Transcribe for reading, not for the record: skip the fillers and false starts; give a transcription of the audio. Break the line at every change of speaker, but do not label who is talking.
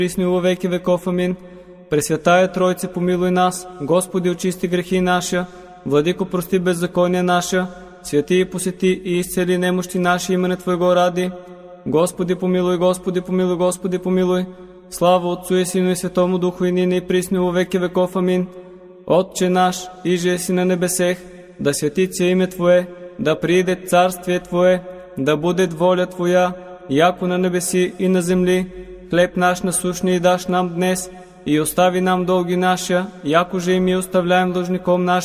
присни во веки веков. Амин. Пресвятая Тройце, помилуй нас. Господи, очисти грехи наша. Владико, прости беззакония наша. Святи и посети и изцели немощи наши имене Твоего ради. Господи, помилуй, Господи, помилуй, Господи, помилуй. Слава Отцу и Сину и Святому Духу, и нине и присно во веки веков. Амин. Отче наш, иже си на небесех, да свети име Твое, да прииде царствие Твое, да буде воля Твоя, яко на небеси и на земли. Хлеб наш насущний даш нам днес, и остави нам долги наша, яко же и ми оставляем должником нашим.